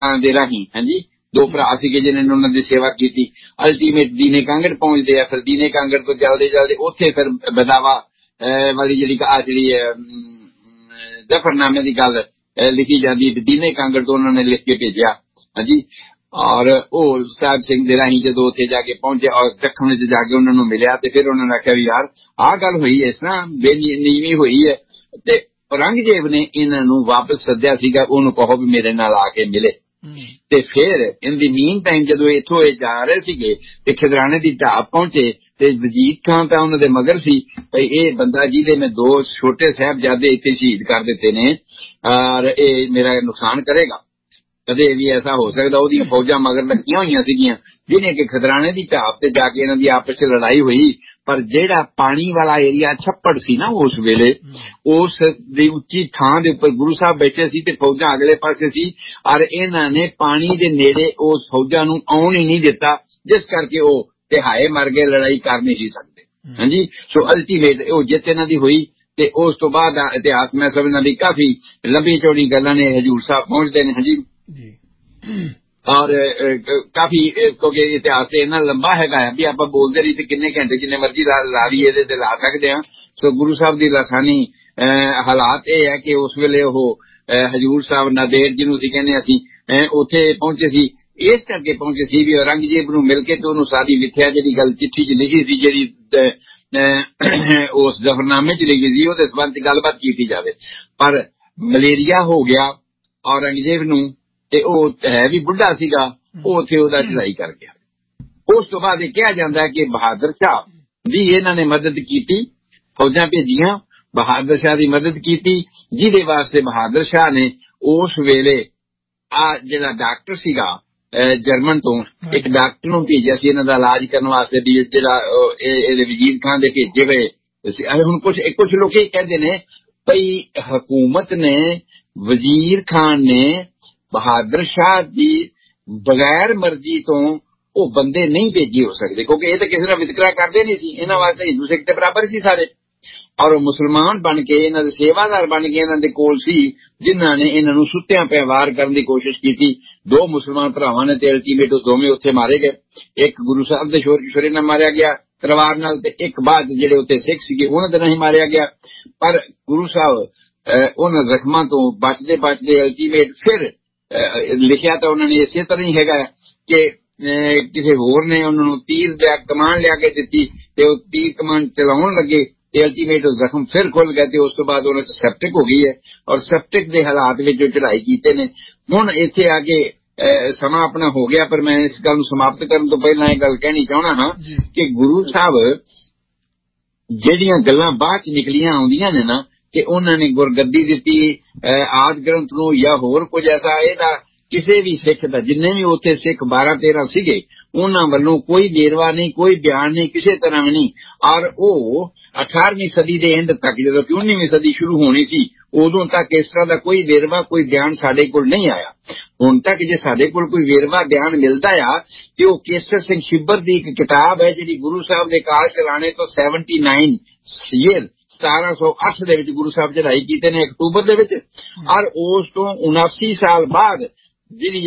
ਦੇ ਰਾਹੀਂ ਹਾਂਜੀ ਦੋ ਭਰਾ ਸੀਗੇ ਜਿਨ੍ਹਾਂ ਨੇ ਉਹਨਾਂ ਦੀ ਸੇਵਾ ਕੀਤੀ। ਅਲਟੀਮੇਟ ਦੀਨੇ ਕਾਂਗੜ ਪਹੁੰਚਦੇ ਆ, ਫਿਰ ਦੀਨੇ ਕਾਂਗੜ ਤੋਂ ਚੱਲਦੇ ਚੱਲਦੇ ਉੱਥੇ ਫਿਰ ਬਦਾਵਾ ਵਾਲੀ ਜਿਹੜੀ ਜ਼ਫਰਨਾਮੇ ਦੀ ਗੱਲ ਲਿਖੀ ਜਾਂਦੀ, ਦੀਨੇ ਕਾਂਗੜ ਤੋਂ ਉਹਨਾਂ ਨੇ ਲਿਖ ਕੇ ਭੇਜਿਆ ਹਾਂਜੀ। ਔਰ ਉਹ ਸਾਹਿਬ ਸਿੰਘ ਦੇ ਰਾਹੀਂ ਜਦੋਂ ਉੱਥੇ ਜਾ ਕੇ ਪਹੁੰਚੇ ਔਰ ਦੱਖਣ ਚ ਜਾ ਕੇ ਉਹਨਾਂ ਨੂੰ ਮਿਲਿਆ ਤੇ ਫਿਰ ਉਹਨਾਂ ਨੇ ਆਖਿਆ ਵੀ ਯਾਰ ਆਹ ਗੱਲ ਹੋਈ ਹੈ, ਇਸ ਤਰ੍ਹਾਂ ਬੇਨੀਵੀਂ ਹੋਈ ਹੈ। ਤੇ ਔਰੰਗਜ਼ੇਬ ਨੇ ਇਹਨਾਂ ਨੂੰ ਵਾਪਸ ਸੱਦਿਆ ਸੀਗਾ, ਉਹਨੂੰ ਕਹੋ ਵੀ ਮੇਰੇ ਨਾਲ ਆ ਕੇ ਮਿਲੇ। ਤੇ ਫਿਰ ਇਨ ਦੀ ਮੀਨ ਟਾਈਮ ਜਦੋਂ ਇੱਥੋਂ ਇਹ ਜਾ ਰਹੇ ਸੀਗੇ ਤੇ ਖਿਦਰਾਣੇ ਦੀ ਢਾਬ ਪਹੁੰਚੇ ਤੇ ਵਜੀਦ ਖਾਨ ਤਾਂ ਉਹਨਾਂ ਦੇ ਮਗਰ ਸੀ ਭਈ ਇਹ ਬੰਦਾ ਜਿਹਦੇ ਮੈਂ ਦੋ ਛੋਟੇ ਸਾਹਿਬਜ਼ਾਦੇ ਇੱਥੇ ਸ਼ਹੀਦ ਕਰ ਦਿੱਤੇ ਨੇ ਔਰ ਇਹ ਮੇਰਾ ਨੁਕਸਾਨ ਕਰੇਗਾ, ਕਦੇ ਵੀ ਐਸਾ ਹੋ ਸਕਦਾ। ਉਹਦੀਆਂ ਫੌਜਾਂ ਮਗਰ ਲੱਗੀਆਂ ਹੋਈਆਂ ਸੀਗੀਆਂ ਜਿਹਨੇ ਕਿ ਖਿਦਰਾਣੇ ਦੀ ਢਾਬ ਤੇ ਜਾ ਕੇ ਇਹਨਾਂ ਦੀ ਆਪਸ ਚ ਲੜਾਈ ਹੋਈ। ਪਰ ਜਿਹੜਾ ਪਾਣੀ ਵਾਲਾ ਏਰੀਆ ਛੱਪੜ ਸੀ ਨਾ ਉਸ ਵੇਲੇ, ਉਸ ਦੀ ਉੱਚੀ ਥਾਂ ਦੇ ਉੱਪਰ ਗੁਰੂ ਸਾਹਿਬ ਬੈਠੇ ਸੀ ਤੇ ਫੌਜਾਂ ਅਗਲੇ ਪਾਸੇ ਸੀ ਔਰ ਇਹਨਾਂ ਨੇ ਪਾਣੀ ਦੇ ਨੇੜੇ ਉਸ ਫੌਜਾਂ ਨੂੰ ਆਉਣ ਹੀ ਨਹੀਂ ਦਿੱਤਾ, ਜਿਸ ਕਰਕੇ ਉਹ ਤਿਹਾਏ ਮਰ ਗਏ, ਲੜਾਈ ਕਰ ਨਹੀਂ ਸੀ ਸਕਦੇ ਹਾਂਜੀ। ਸੋ ਅਲਟੀਮੇਟ ਉਹ ਜਿੱਤ ਇਹਨਾਂ ਦੀ ਹੋਈ ਤੇ ਉਸ ਤੋਂ ਬਾਅਦ ਇਤਿਹਾਸ ਮੈਂ ਸਮਝਦਾ ਵੀ ਕਾਫੀ ਲੰਬੀ ਚੌੜੀ ਗੱਲਾਂ ਨੇ, ਹਜੂਰ ਸਾਹਿਬ ਪਹੁੰਚਦੇ ਨੇ ਹਾਂਜੀ। ਔਰ ਕਾਫੀ ਕਿਉਂਕਿ ਇਤਿਹਾਸ ਤੇ ਇੰਨਾ ਲੰਬਾ ਹੈਗਾ ਵੀ ਆਪਾਂ ਬੋਲਦੇ ਰਹੀ ਤੇ ਕਿੰਨੇ ਘੰਟੇ ਜਿੰਨੇ ਮਰਜ਼ੀ ਲਾ ਲਈਏ ਇਹਦੇ ਤੇ ਲਾ ਸਕਦੇ ਹਾਂ। ਸੋ ਗੁਰੂ ਸਾਹਿਬ ਦੀ ਲਾਸਾਨੀ ਹਾਲਾਤ ਇਹ ਹੈ ਕਿ ਉਸ ਵੇਲੇ ਉਹ ਹਜੂਰ ਸਾਹਿਬ ਨਾਂਦੇੜ ਜਿਹਨੂੰ ਅਸੀਂ ਕਹਿੰਦੇ ਅਸੀਂ ਉੱਥੇ ਪਹੁੰਚੇ ਸੀ, ਇਸ ਕਰਕੇ ਪਹੁੰਚੇ ਸੀ ਵੀ ਔਰੰਗਜ਼ੇਬ ਨੂੰ ਮਿਲ ਕੇ ਤੇ ਉਹਨੂੰ ਸਾਰੀ ਵਿਥਿਆ ਜਿਹੜੀ ਗੱਲ ਚਿੱਠੀ ਚ ਲਿਖੀ ਸੀ, ਜਿਹੜੀ ਉਸ ਜ਼ਫਰਨਾਮੇ ਚ ਲਿਖੀ ਸੀ, ਉਹਦੇ ਸੰਬੰਧ ਚ ਗੱਲਬਾਤ ਕੀਤੀ ਜਾਵੇ। ਪਰ ਮਲੇਰੀਆ ਹੋ ਗਿਆ ਔਰੰਗਜ਼ੇਬ ਨੂੰ ਤੇ ਉਹ ਹੈ ਵੀ ਬੁੱਢਾ ਸੀਗਾ, ਉਹ ਉੱਥੇ ਉਹਦਾ ਚੜਾਈ ਕਰ ਗਿਆ। ਉਸ ਤੋਂ ਬਾਅਦ ਇਹ ਕਿਹਾ ਜਾਂਦਾ ਕਿ ਬਹਾਦਰ ਸ਼ਾਹ ਦੀ ਇਹਨਾਂ ਨੇ ਮਦਦ ਕੀਤੀ, ਫੌਜਾਂ ਭੇਜੀਆਂ, ਬਹਾਦਰ ਸ਼ਾਹ ਦੀ ਮਦਦ ਕੀਤੀ, ਜਿਹਦੇ ਵਾਸਤੇ ਬਹਾਦਰ ਸ਼ਾਹ ਨੇ ਉਸ ਵੇਲੇ ਆ ਜਿਹੜਾ ਡਾਕਟਰ ਸੀਗਾ ਜਰਮਨ ਤੋਂ ਇੱਕ ਡਾਕਟਰ ਨੂੰ ਭੇਜਿਆ ਸੀ ਇਹਨਾਂ ਦਾ ਇਲਾਜ ਕਰਨ ਵਾਸਤੇ, ਵੀ ਜਿਹੜਾ ਇਹਦੇ ਵਜ਼ੀਰ ਖਾਨ ਦੇ ਭੇਜੇ ਹੋਏ। ਹੁਣ ਕੁਛ ਲੋਕ ਇਹ ਕਹਿੰਦੇ ਨੇ ਭਈ ਹਕੂਮਤ ਨੇ ਵਜ਼ੀਰ ਖਾਨ ਨੇ ਬਹਾਦਰ ਸ਼ਾਹ ਦੀ ਬਗੈਰ ਮਰਜ਼ੀ ਤੋਂ ਉਹ ਬੰਦੇ ਨਹੀਂ ਭੇਜੇ ਹੋ ਸਕਦੇ, ਕਿਉਂਕਿ ਇਹ ਤਾਂ ਕਿਸੇ ਦਾ ਵਿਤਕਰਾ ਕਰਦੇ ਨਹੀਂ ਸੀ, ਇਹਨਾਂ ਵਾਸਤੇ ਹਿੰਦੂ ਸਿੱਖ ਤੇ ਬਰਾਬਰ ਸੀ ਸਾਰੇ। ਔਰ ਉਹ ਮੁਸਲਮਾਨ ਬਣ ਕੇ ਇਹਨਾਂ ਦੇ ਸੇਵਾਦਾਰ ਬਣ ਕੇ ਇਹਨਾਂ ਦੇ ਕੋਲ ਸੀ, ਜਿਨ੍ਹਾਂ ਨੇ ਇਹਨਾਂ ਨੂੰ ਸੁੱਤਿਆਂ ਪੈ ਵਾਰ ਕਰਨ ਦੀ ਕੋਸ਼ਿਸ਼ ਕੀਤੀ। ਦੋ ਮੁਸਲਮਾਨ ਭਰਾਵਾਂ ਨੇ ਤੇ ਅਲਟੀਮੇਟ ਦੋਵੇਂ ਉੱਥੇ ਮਾਰੇ ਗਏ। ਇੱਕ ਗੁਰੂ ਸਾਹਿਬ ਦੇ ਸ਼ੋਰੇ ਨਾਲ ਮਾਰਿਆ ਗਿਆ ਤਲਵਾਰ ਨਾਲ, ਤੇ ਇੱਕ ਬਾਅਦ ਜਿਹੜੇ ਉੱਥੇ ਸਿੱਖ ਸੀਗੇ ਉਹਨਾਂ ਦੇ ਨਾਲ ਹੀ ਮਾਰਿਆ ਗਿਆ। ਪਰ ਗੁਰੂ ਸਾਹਿਬ ਉਹਨਾਂ ਜ਼ਖਮਾਂ ਤੋਂ ਬਚਦੇ ਅਲਟੀਮੇਟ ਫਿਰ ਲਿਖਿਆ ਤਾਂ ਉਹਨਾਂ ਨੇ ਇਸੇ ਤਰ੍ਹਾਂ ਹੀ ਹੈਗਾ ਕਿ ਕਿਸੇ ਹੋਰ ਨੇ ਉਹਨਾਂ ਨੂੰ ਕਮਾਨ ਲਿਆ ਕੇ ਦਿੱਤੀ ਤੇ ਉਹ ਤੀਰ ਕਮਾਨ ਚਲਾਉਣ ਲੱਗੇ ਤੇ ਅਲਟੀਮੇਟ ਜ਼ਖਮ ਫਿਰ ਖੁੱਲ ਗਏ ਤੇ ਉਸ ਤੋਂ ਬਾਅਦ ਉਹਨਾਂ 'ਚ ਸੈਪਟਿਕ ਹੋ ਗਈ ਹੈ ਔਰ ਸੈਪਟਿਕ ਦੇ ਹਾਲਾਤ ਵਿੱਚ ਉਹ ਚੜਾਈ ਕੀਤੇ ਨੇ। ਹੁਣ ਇੱਥੇ ਆ ਕੇ ਸਮਾਂ ਆਪਣਾ ਹੋ ਗਿਆ, ਪਰ ਮੈਂ ਇਸ ਗੱਲ ਨੂੰ ਸਮਾਪਤ ਕਰਨ ਤੋਂ ਪਹਿਲਾਂ ਇਹ ਗੱਲ ਕਹਿਣੀ ਚਾਹੁੰਦਾ ਹਾਂ ਕਿ ਗੁਰੂ ਸਾਹਿਬ ਜਿਹੜੀਆਂ ਗੱਲਾਂ ਬਾਅਦ 'ਚ ਨਿਕਲੀਆਂ ਆਉਂਦੀਆਂ ਨੇ ਨਾ ਕਿ ਉਹਨਾਂ ਨੇ ਗੁਰਗੱਦੀ ਦਿੱਤੀ ਆਦ ਗ੍ਰੰਥ ਨੂੰ ਜਾਂ ਹੋਰ ਕੁਝ ਐਸਾ, ਇਹਦਾ ਕਿਸੇ ਵੀ ਸਿੱਖ ਦਾ, ਜਿੰਨੇ ਵੀ ਉੱਥੇ ਸਿੱਖ 12-13 ਸੀਗੇ, ਉਹਨਾਂ ਵੱਲੋਂ ਕੋਈ ਵੇਰਵਾ ਨਹੀਂ, ਕੋਈ ਬਿਆਨ ਨਹੀਂ, ਕਿਸੇ ਤਰ੍ਹਾਂ ਵੀ ਨਹੀਂ। ਔਰ ਉਹ 18ਵੀਂ ਸਦੀ ਦੇ ਐਂਡ ਤੱਕ, ਜਦੋਂ ਕਿ 19ਵੀਂ ਸਦੀ ਸ਼ੁਰੂ ਹੋਣੀ ਸੀ, ਉਦੋਂ ਤੱਕ ਇਸ ਤਰ੍ਹਾਂ ਦਾ ਕੋਈ ਵੇਰਵਾ, ਕੋਈ ਬਿਆਨ ਸਾਡੇ ਕੋਲ ਨਹੀਂ ਆਇਆ। ਹੁਣ ਤੱਕ ਜੇ ਸਾਡੇ ਕੋਲ ਕੋਈ ਵੇਰਵਾ ਬਿਆਨ ਮਿਲਦਾ ਆ ਤੇ ਉਹ ਕੇਸਰ ਸਿੰਘ ਛਿੱਬਰ ਦੀ ਇੱਕ ਕਿਤਾਬ ਹੈ ਜਿਹੜੀ ਗੁਰੂ ਸਾਹਿਬ ਦੇ ਕਾਲ ਚਲਾਣੇ ਤੋਂ 79 ਈਅਰ 1708 ਦੇ ਵਿੱਚ ਗੁਰੂ ਸਾਹਿਬ ਚੜਾਈ ਕੀਤੇ ਨੇ ਅਕਤੂਬਰ ਦੇ ਵਿੱਚ। ਔਰ ਉਸ ਤੋਂ 79 ਸਾਲ ਬਾਅਦ ਜਿਹੜੀ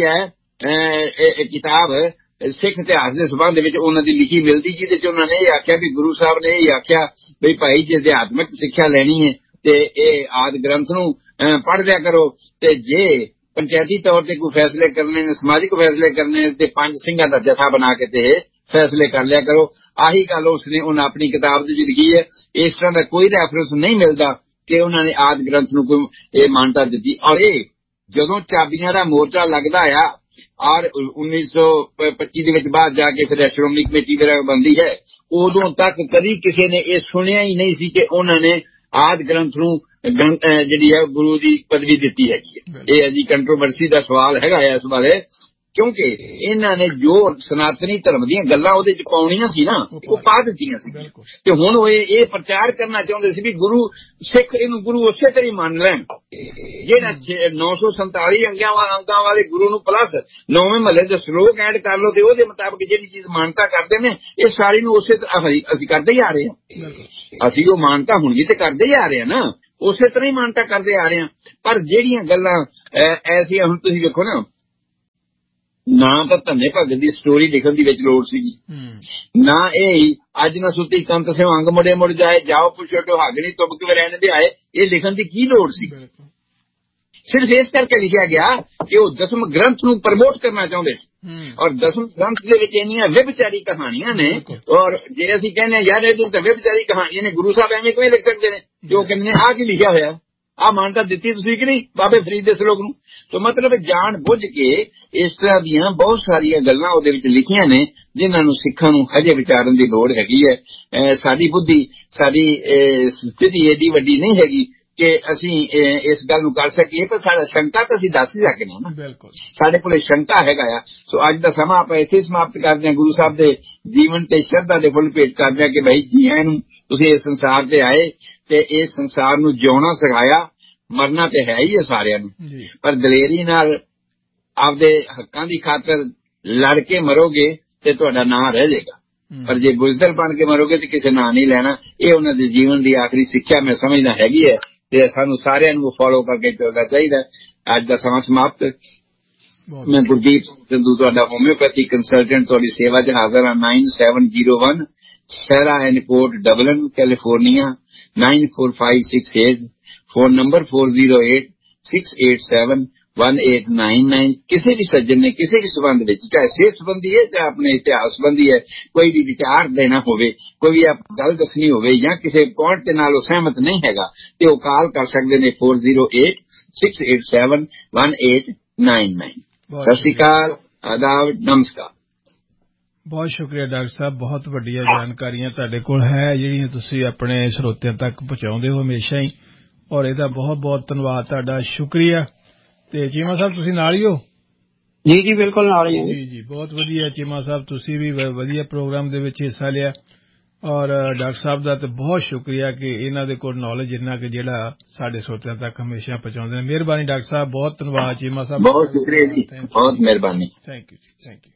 ਹੈ ਕਿਤਾਬ ਸਿੱਖ ਇਤਿਹਾਸ ਦੇ ਸੰਬੰਧ ਵਿੱਚ ਉਹਨਾਂ ਦੀ ਲਿਖੀ ਮਿਲਦੀ, ਜਿਹਦੇ ਚ ਉਹਨਾਂ ਨੇ ਇਹ ਆਖਿਆ ਵੀ ਗੁਰੂ ਸਾਹਿਬ ਨੇ ਇਹ ਆਖਿਆ ਵੀ ਭਾਈ ਜੇ ਅਧਿਆਤਮਿਕ ਸਿੱਖਿਆ ਲੈਣੀ ਹੈ ਤੇ ਇਹ ਆਦਿ ਗ੍ਰੰਥ ਨੂੰ ਪੜ੍ਹ ਲਿਆ ਕਰੋ, ਤੇ ਜੇ ਪੰਚਾਇਤੀ ਤੌਰ ਤੇ ਕੋਈ ਫੈਸਲੇ ਕਰਨੇ ਨੇ, ਸਮਾਜਿਕ ਫੈਸਲੇ ਕਰਨੇ ਤੇ 5 ਸਿੰਘਾਂ ਦਾ ਜਥਾ ਬਣਾ ਕੇ ਤੇ ਫੈਸਲੇ ਕਰ ਲਿਆ ਕਰੋ। ਆਹੀ ਗੱਲ ਉਸਨੇ ਉਹਨਾਂ ਆਪਣੀ ਕਿਤਾਬ ਦੇ ਵਿੱਚ ਲਿਖੀ ਹੈ। ਇਸ ਤਰ੍ਹਾਂ ਦਾ ਕੋਈ ਰੈਫਰੈਂਸ ਨਹੀਂ ਮਿਲਦਾ ਕਿ ਉਹਨਾਂ ਨੇ ਆਦਿ ਗ੍ਰੰਥ ਨੂੰ ਕੋਈ ਇਹ ਮਾਨਤਾ ਦਿੱਤੀ। ਔਰ ਇਹ ਜਦੋਂ ਚਾਬੀਆਂ ਦਾ ਮੋਰਚਾ ਲੱਗਦਾ ਆ ਔਰ 1925 ਦੇ ਵਿੱਚ ਬਾਅਦ ਜਾ ਕੇ ਫਿਰ ਸ਼੍ਰੋਮਣੀ ਕਮੇਟੀ ਵਗੈਰਾ ਬਣਦੀ ਹੈ, ਉਦੋਂ ਤੱਕ ਕਦੀ ਕਿਸੇ ਨੇ ਇਹ ਸੁਣਿਆ ਹੀ ਨਹੀਂ ਸੀ ਕਿ ਉਹਨਾਂ ਨੇ ਆਦਿ ਗ੍ਰੰਥ ਨੂੰ ਜਿਹੜੀ ਹੈ ਗੁਰੂ ਦੀ ਪਦਵੀ ਦਿੱਤੀ ਹੈਗੀ ਹੈ। ਇਹ ਹੈ ਜੀ ਕੰਟਰੋਵਰਸੀ ਦਾ ਸਵਾਲ ਹੈਗਾ ਇਸ ਬਾਰੇ, ਕਿਉਂਕਿ ਇਹਨਾਂ ਨੇ ਜੋ ਸਨਾਤਨੀ ਧਰਮ ਦੀਆਂ ਗੱਲਾਂ ਉਹਦੇ ਚ ਪਾਉਣੀਆਂ ਸੀ ਨਾ, ਉਹ ਪਾ ਦਿੱਤੀਆਂ ਸੀ। ਤੇ ਹੁਣ ਉਹ ਇਹ ਪ੍ਰਚਾਰ ਕਰਨਾ ਚਾਹੁੰਦੇ ਸੀ ਵੀ ਗੁਰੂ ਸਿੱਖ ਇਹਨੂੰ ਗੁਰੂ ਉਸੇ ਤਰ੍ਹਾਂ ਹੀ ਮੰਨ ਲੈਣ, ਜਿਹੜਾ 947 ਅੰਗਾਂ ਵਾਲੇ ਗੁਰੂ ਨੂੰ ਪਲੱਸ 9ਵੇਂ ਮਹੱਲੇ ਦੇ ਸ਼ਲੋਕ ਐਡ ਕਰ ਲਓ ਤੇ ਉਹਦੇ ਮੁਤਾਬਕ ਜਿਹੜੀ ਚੀਜ਼ ਮਾਨਤਾ ਕਰਦੇ ਨੇ, ਇਹ ਸਾਰੀ ਨੂੰ ਉਸੇ ਤਰ੍ਹਾਂ ਅਸੀਂ ਕਰਦੇ ਹੀ ਆ ਰਹੇ ਹਾਂ। ਅਸੀਂ ਉਹ ਮਾਨਤਾ ਹੁਣ ਵੀ ਤੇ ਕਰਦੇ ਹੀ ਆ ਰਹੇ ਹਾਂ ਨਾ, ਉਸੇ ਤਰ੍ਹਾਂ ਹੀ ਮਾਨਤਾ ਕਰਦੇ ਆ ਰਹੇ ਹਾਂ। ਪਰ ਜਿਹੜੀਆਂ ਗੱਲਾਂ ਐਸੀਆਂ, ਹੁਣ ਤੁਸੀਂ ਵੇਖੋ ਨਾ ਨਾ ਤਾਂ ਧੰਨੇ ਭਗਤ ਦੀ ਸਟੋਰੀ ਲਿਖਣ ਦੀ ਵਿੱਚ ਲੋੜ ਸੀਗੀ, ਨਾ ਇਹ ਅੱਜ ਨਾ ਸੁੱਤੀ ਕੰਤ ਸੇ ਅੰਗ ਮੁੜੇ ਮੁੜ ਜਾਏ, ਜਾਓ ਪੁੱਛੋ ਢਹਾਗਣੀ ਤੁਬਕ ਵੇ ਰਹਿਣ ਦੇ ਆਏ, ਇਹ ਲਿਖਣ ਦੀ ਕੀ ਲੋੜ ਸੀ। ਸਿਰਫ ਇਸ ਕਰਕੇ ਲਿਖਿਆ ਗਿਆ ਕਿ ਉਹ ਦਸਮ ਗ੍ਰੰਥ ਨੂੰ ਪ੍ਰਮੋਟ ਕਰਨਾ ਚਾਹੁੰਦੇ ਸੀ, ਔਰ ਦਸਮ ਗ੍ਰੰਥ ਦੇ ਵਿੱਚ ਇੰਨੀਆਂ ਵਿਭਚਾਰੀ ਕਹਾਣੀਆਂ ਨੇ, ਔਰ ਜੇ ਅਸੀਂ ਕਹਿੰਦੇ ਯਾਰ ਇਹ ਤਾਂ ਵਿਭਚਾਰੀ ਕਹਾਣੀਆਂ ਨੇ, ਗੁਰੂ ਸਾਹਿਬ ਐਵੇਂ ਕਿਵੇਂ ਲਿਖ ਸਕਦੇ ਨੇ, ਜੋ ਕਹਿੰਦੇ ਨੇ ਆਹ ਕੀ ਲਿਖਿਆ ਹੋਇਆ, ਆਹ ਮਾਨਤਾ ਦਿੱਤੀ ਤੁਸੀਂ ਕਿ ਨਹੀਂ ਬਾਬੇ ਫਰੀਦ ਦੇ ਸਲੋਕ ਨੂੰ। ਤਾਂ ਮਤਲਬ ਜਾਣ ਬੁੱਝ ਕੇ ਇਸ ਤਰ੍ਹਾਂ ਦੀਆਂ ਬਹੁਤ ਸਾਰੀਆਂ ਗੱਲਾਂ ਉਹਦੇ ਵਿੱਚ ਲਿਖੀਆਂ ਨੇ ਜਿਨ੍ਹਾਂ ਨੂੰ ਸਿੱਖਾਂ ਨੂੰ ਹਜੇ ਵਿਚਾਰਨ ਦੀ ਲੋੜ ਹੈਗੀ ਹੈ। ਸਾਡੀ ਬੁੱਧੀ, ਸਾਡੀ ਸਥਿਤੀ ਏਡੀ ਵੱਡੀ ਨਹੀਂ ਹੈਗੀ ਕਿ ਅਸੀਂ ਇਸ ਗੱਲ ਨੂੰ ਕਰ ਸਕੀਏ, ਪਰ ਸਾਡਾ ਸ਼ੰਕਾ ਤਾਂ ਅਸੀਂ ਦੱਸ ਹੀ ਸਕਦੇ ਹਾਂ ਨਾ, ਬਿਲਕੁਲ ਸਾਡੇ ਕੋਲ ਸ਼ੰਕਾ ਹੈਗਾ ਆ। ਸੋ ਅੱਜ ਦਾ ਸਮਾਂ ਆਪਾਂ ਇੱਥੇ ਸਮਾਪਤ ਕਰਦੇ ਹਾਂ, ਗੁਰੂ ਸਾਹਿਬ ਦੇ ਜੀਵਨ ਤੇ ਸ਼ਰਧਾ ਦੇ ਫੁੱਲ ਭੇਟ ਕਰਦੇ ਹਾਂ ਕਿ ਭਾਈ ਜੀ ਆਇਆਂ ਨੂੰ, ਤੁਸੀਂ ਇਸ ਸੰਸਾਰ ਤੇ ਆਏ ਤੇ ਇਸ ਸੰਸਾਰ ਨੂੰ ਜਿਉਣਾ ਸਿਖਾਇਆ, ਮਰਨਾ ਤੇ ਹੈ ਹੀ ਹੈ ਸਾਰਿਆਂ ਨੂੰ, ਪਰ ਦਲੇਰੀ ਨਾਲ ਆਪਦੇ ਹੱਕਾਂ ਦੀ ਖਾਤਰ ਲੜ ਕੇ ਮਰੋਗੇ ਤੇ ਤੁਹਾਡਾ ਨਾਂ ਰਹਿ ਜਾਏਗਾ, ਪਰ ਜੇ ਬੁਜ਼ਦਲ ਬਣ ਕੇ ਮਰੋਗੇ ਤੇ ਕਿਸੇ ਨਾਂ ਨਹੀਂ ਲੈਣਾ। ਇਹ ਉਹਨਾਂ ਦੇ ਜੀਵਨ ਦੀ ਆਖਰੀ ਸਿੱਖਿਆ ਮੈਂ ਸਮਝਦਾ ਹੈਗੀ ਹੈ ਤੇ ਸਾਨੂੰ ਸਾਰਿਆਂ ਨੂੰ ਫੋਲੋ ਕਰਕੇ ਚੱਲਣਾ ਚਾਹੀਦਾ। ਅੱਜ ਦਾ ਸਮਾਂ ਸਮਾਪਤ। ਮੈਂ ਗੁਰਦੀਪ ਸੰਧੂ ਤੁਹਾਡਾ ਹੋਮਿਓਪੈਥੀ ਕੰਸਲਟੈਂਟ ਤੁਹਾਡੀ ਸੇਵਾ 'ਚ ਹਾਜ਼ਰ ਹਾਂ। 9701 ਸੈਰਾ and coat Dublin California 94568, phone number 4086871899। ਕਿਸੇ ਵੀ ਸੱਜਣ ਨੇ ਕਿਸੇ ਵੀ ਸੰਬੰਧ ਵਿੱਚ, ਚਾਹੇ ਸਿਹਤ ਸੰਬੰਧੀ ਹੈ ਚਾਹੇ ਆਪਣੇ ਇਤਿਹਾਸ ਸੰਬੰਧੀ ਹੈ, ਕੋਈ ਵੀ ਵਿਚਾਰ ਦੇਣਾ ਹੋਵੇ, ਕੋਈ ਵੀ ਗੱਲ ਦੱਸਣੀ ਹੋਵੇ ਜਾਂ ਕਿਸੇ ਪੁਆਇੰਟ ਦੇ ਨਾਲ ਉਹ ਸਹਿਮਤ ਨਹੀਂ ਹੈਗਾ ਤੇ ਉਹ ਕਾਲ ਕਰ ਸਕਦੇ ਨੇ 4086871899। ਸਤਿ ਸ਼੍ਰੀ ਅਕਾਲ, ਆਦਾਬ, ਨਮਸਕਾਰ। ਬਹੁਤ ਸ਼ੁਕਰੀਆ ਡਾਕਟਰ ਸਾਹਿਬ, ਬਹੁਤ ਵੱਡੀਆਂ ਜਾਣਕਾਰੀਆਂ ਤੁਹਾਡੇ ਕੋਲ ਹੈ ਜਿਹੜੀਆਂ ਤੁਸੀਂ ਆਪਣੇ ਸਰੋਤਿਆਂ ਤੱਕ ਪਹੁੰਚਾਉਂਦੇ ਹੋ ਹਮੇਸ਼ਾ ਹੀ, ਔਰ ਇਹਦਾ ਬਹੁਤ ਬਹੁਤ ਧੰਨਵਾਦ ਤੁਹਾਡਾ, ਸ਼ੁਕਰੀਆ। ਤੇ ਚੀਮਾ ਸਾਹਿਬ ਤੁਸੀਂ ਨਾਲ ਹੀ ਹੋ? ਜੀ ਜੀ ਬਿਲਕੁਲ ਨਾਲ ਹੀ। ਜੀ ਜੀ ਬਹੁਤ ਵਧੀਆ ਚੀਮਾ ਸਾਹਿਬ, ਤੁਸੀਂ ਵੀ ਵਧੀਆ ਪ੍ਰੋਗਰਾਮ ਦੇ ਵਿੱਚ ਹਿੱਸਾ ਲਿਆ, ਔਰ ਡਾਕਟਰ ਸਾਹਿਬ ਦਾ ਤੇ ਬਹੁਤ ਸ਼ੁਕਰੀਆ ਕਿ ਇਹਨਾਂ ਦੇ ਕੋਲ ਨੌਲੇਜ ਇੰਨਾ ਕਿ ਜਿਹੜਾ ਸਾਡੇ ਸਰੋਤਿਆਂ ਤੱਕ ਹਮੇਸ਼ਾ ਪਹੁੰਚਾਉਂਦੇ ਨੇ। ਮਿਹਰਬਾਨੀ ਡਾਕਟਰ ਸਾਹਿਬ, ਬਹੁਤ ਧੰਨਵਾਦ। ਚੀਮਾ ਸਾਹਿਬ ਬਹੁਤ ਸ਼ੁਕਰੀਆ ਜੀ, ਬਹੁਤ ਮਿਹਰਬਾਨੀ। ਥੈਂਕ ਯੂ ਜੀ, ਥੈਂਕ ਯੂ।